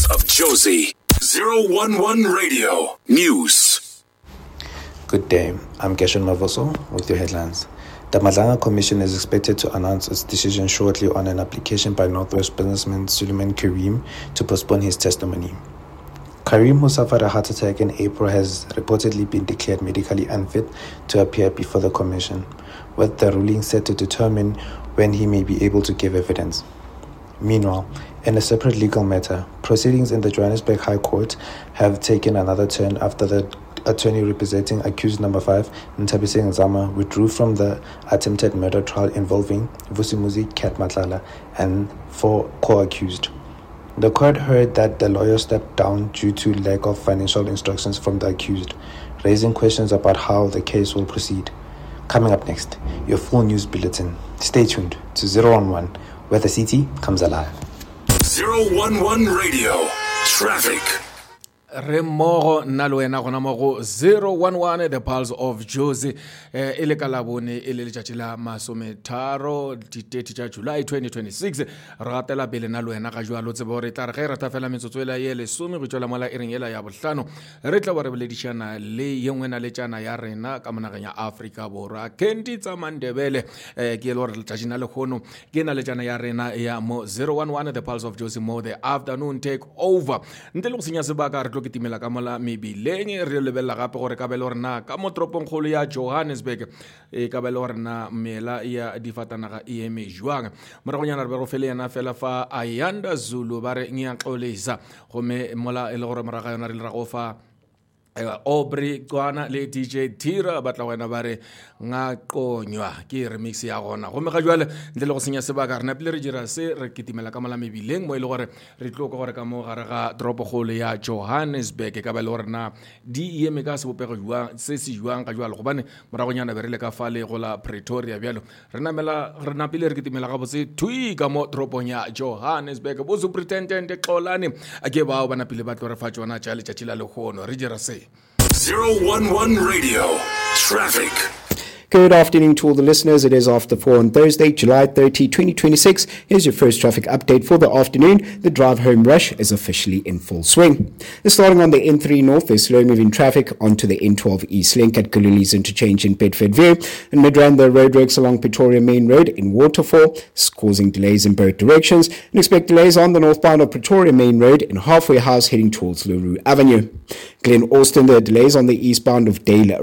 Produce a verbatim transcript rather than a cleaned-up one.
of Jozi. zero one one Radio News. Good day. I'm Geshen Mavoso with your headlines. The Madlanga Commission is expected to announce its decision shortly on an application by Northwest businessman Suleiman Kareem to postpone his testimony. Kareem, who suffered a heart attack in April, has reportedly been declared medically unfit to appear before the commission, with the ruling set to determine when he may be able to give evidence. Meanwhile, in a separate legal matter, proceedings in the Johannesburg High Court have taken another turn after the attorney representing accused number five, Nthabiseng Zama, withdrew from the attempted murder trial involving Vusimuzi Kat Matlala and four co-accused. The court heard that the lawyer stepped down due to lack of financial instructions from the accused, raising questions about how the case will proceed. Coming up next, your full news bulletin. Stay tuned to zero one one, where the city comes alive. zero one one Radio Traffic. Re mmogo nna le wena gona mo go zero one one The Pulse of Jozi eh, e le ka labone e le letšatši la masometharo di thirty tša July twenty twenty-six. Re gatela pele nna le wena ga jalo tsebe gore tla re ge e rata fela metsotso ela ye lesome go tšwela mola e reng ela ya bohlano re tla bo re boledišana le ye nngwe na letšana ya rena ka monageng ya Afrika Borwa Kendi tsa Mandebele eh, ke le gore letšatši na le kgono ke na letšana ya rena ya mo zero one one The Pulse of Jozi mo the afternoon take over ntle le go senya sebaka re ke timela ka mola mebileng re lebella gape gore ka bele gore na ka mo tropong kgolo ya Johannesburg e ka bele gore na mela ya difatanaga e eme jwang moragonyana re be go fele yana fela fa Ayanda Zulu ba re ngiaxolisa gome mola e le gore moraga yona re le ra go fa Aubrey Kwana le D J Tira batla wena ba re ngaqonywa ke remix ya gona go me ga jwale ntle le go senya sebaka rena pele re dira se re kitimela ka mola mebileng mo ile gore re tlo go gore ka mo gare ga dropo gole ya Johannesburg ka ba le gore na di eme ka sebopego jwa se se jwang ka jwalo gobane moragonyana be re le ka fale go la Pretoria bjalo rena mela rena pele re kitimela ga botse thui ka mo dropong ya Johannesburg bo superintendent Xolani a ke bao bana pele ba tlo re fa tsona tša letšatši la lekgono re dira se zero one one Radio Traffic. Good afternoon to all the listeners. It is after four on Thursday, July thirtieth, twenty twenty-six. Here's your first traffic update for the afternoon. The drive home rush is officially in full swing. Starting on the N three North, there's slow moving traffic onto the N twelve East Link at Gululi's interchange in Bedfordview. In Midrand, the roadworks along Pretoria Main Road in Waterfall is causing delays in both directions. And expect delays on the northbound of Pretoria Main Road in Halfway House heading towards Leroux Avenue. Glen Austin, there are delays on the eastbound of Dale